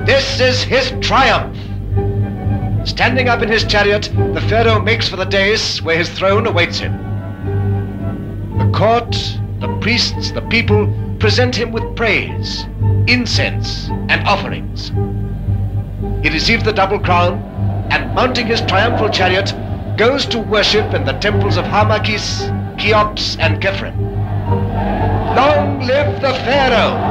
This is his triumph. Standing up in his chariot, the Pharaoh makes for the dais where his throne awaits him. The court, the priests, the people present him with praise, incense, and offerings. He receives the double crown and, mounting his triumphal chariot, goes to worship in the temples of Harmachis, Cheops, and Khephren. Long live the Pharaoh!